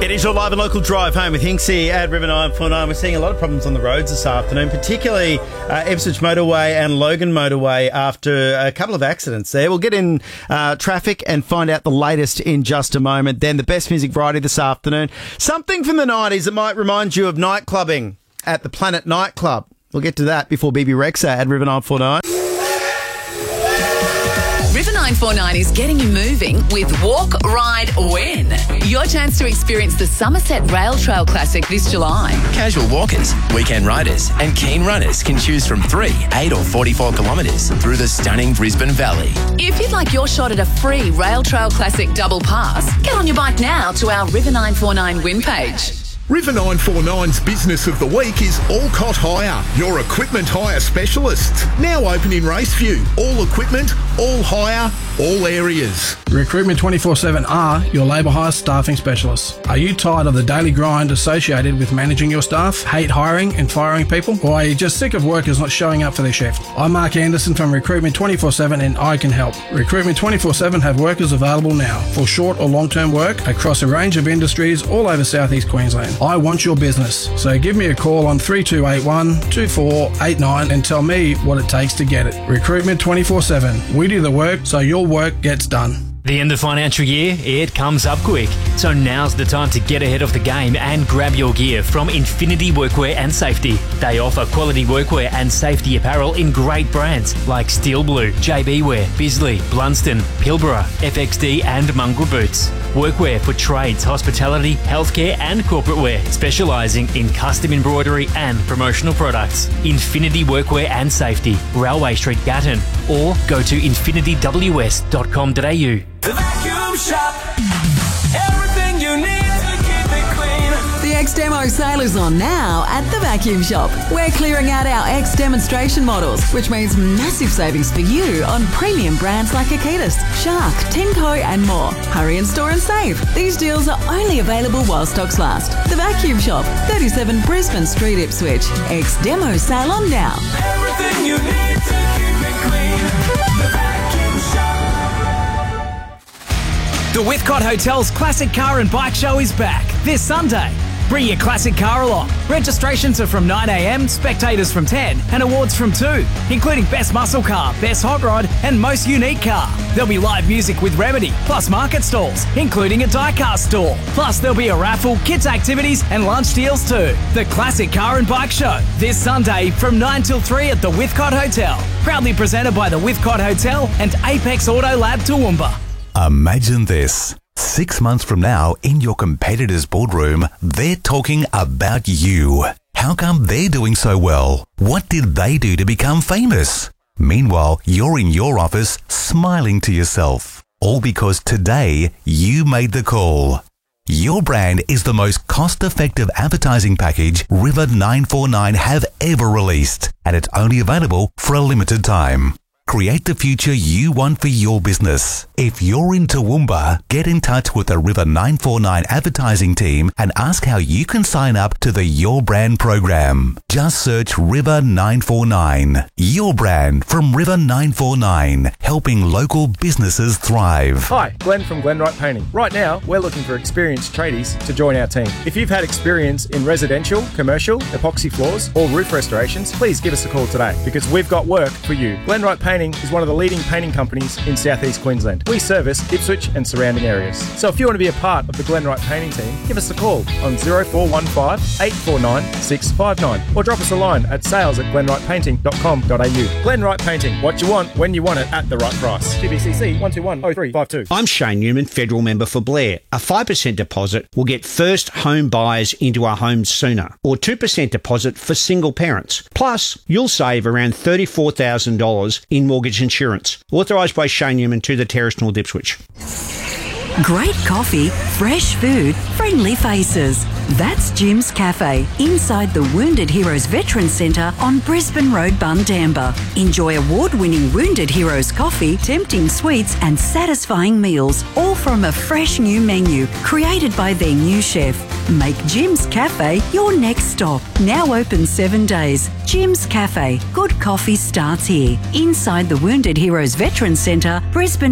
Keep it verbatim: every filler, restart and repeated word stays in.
It is your live and local drive home with Hinksy at River nine four nine. We're seeing a lot of problems on the roads this afternoon, particularly uh, Ipswich Motorway and Logan Motorway after a couple of accidents there. We'll get in uh, traffic and find out the latest in just a moment. Then the best music variety this afternoon. Something from the nineties that might remind you of night clubbing at the Planet Nightclub. We'll get to that before B B Rexa at River nine four nine. River nine four nine is getting you moving with Walk, Ride, Win. Your chance to experience the Somerset Rail Trail Classic this July. Casual walkers, weekend riders and keen runners can choose from three, eight or forty-four kilometres through the stunning Brisbane Valley. If you'd like your shot at a free Rail Trail Classic double pass, get on your bike now to our River nine four nine Win page. River nine four nine's Business of the Week is Allcott Hire, your equipment hire specialist. Now open in Raceview. All equipment, all hire, all areas. Recruitment twenty-four seven are your labour hire staffing specialists. Are you tired of the daily grind associated with managing your staff, hate hiring and firing people, or are you just sick of workers not showing up for their shift? I'm Mark Anderson from Recruitment twenty-four seven and I can help. Recruitment twenty-four seven have workers available now for short or long-term work across a range of industries all over South East Queensland. I want your business, so give me a call on three two eight one, two four eight nine and tell me what it takes to get it. Recruitment twenty-four seven. We do the work so your work gets done. The end of financial year, it comes up quick. So now's the time to get ahead of the game and grab your gear from Infinity Workwear and Safety. They offer quality workwear and safety apparel in great brands like Steel Blue, J B Wear, Bisley, Blunston, Pilbara, F X D and Mongrel Boots. Workwear for trades, hospitality, healthcare and corporate wear, specialising in custom embroidery and promotional products. Infinity Workwear and Safety, Railway Street, Gatton, or go to infinity w s dot com dot a u. The Vacuum Shop. Everything you need to keep it clean. The X-Demo sale is on now at the Vacuum Shop. We're clearing out our X demonstration models, which means massive savings for you on premium brands like Akitas, Shark, Tenco and more. Hurry in store and save. These deals are only available while stocks last. The Vacuum Shop, thirty-seven Brisbane Street, Ipswich. X-Demo sale on now. Everything you need to keep it clean. The Vacuum Shop. The Withcott Hotel's Classic Car and Bike Show is back this Sunday. Bring your classic car along. Registrations are from nine a m, spectators from ten, and awards from two, including Best Muscle Car, Best Hot Rod, and Most Unique Car. There'll be live music with Remedy, plus market stalls, including a die-cast stall. Plus, there'll be a raffle, kids' activities, and lunch deals too. The Classic Car and Bike Show, this Sunday from nine till three at the Withcott Hotel. Proudly presented by the Withcott Hotel and Apex Auto Lab Toowoomba. Imagine this. Six months from now, in your competitor's boardroom, they're talking about you. How come they're doing so well? What did they do to become famous? Meanwhile, you're in your office smiling to yourself. All because today you made the call. Your brand is the most cost-effective advertising package River nine four nine have ever released, and it's only available for a limited time. Create the future you want for your business. If you're in Toowoomba, get in touch with the River nine four nine advertising team and ask how you can sign up to the Your Brand program. Just search River nine four nine. Your Brand from River nine four nine, helping local businesses thrive. Hi, Glenn from Glenwright Painting. Right now, we're looking for experienced tradies to join our team. If you've had experience in residential, commercial, epoxy floors, or roof restorations, please give us a call today because we've got work for you. Glenwright Painting is one of the leading painting companies in South East Queensland. We service Ipswich and surrounding areas. So if you want to be a part of the Glenwright Painting team, give us a call on zero four one five, eight four nine, six five nine or drop us a line at sales at glenwright painting dot com dot a u. Glenwright Painting, what you want, when you want it, at the right price. G B C C one two one oh three five two. I'm Shane Newman, federal member for Blair. A five percent deposit will get first home buyers into our homes sooner, or two percent deposit for single parents. Plus, you'll save around thirty-four thousand dollars in mortgage insurance. Authorised by Shane Newman to the Terrace North Ipswich. Great coffee, fresh food, friendly faces. That's Jim's Cafe, inside the Wounded Heroes Veterans Centre on Brisbane Road, Bundamba. Enjoy award-winning Wounded Heroes coffee, tempting sweets and satisfying meals, all from a fresh new menu created by their new chef. Make Jim's Cafe your next stop. Now open seven days. Jim's Cafe. Good coffee starts here. Inside the Wounded Heroes Veterans Centre, Brisbane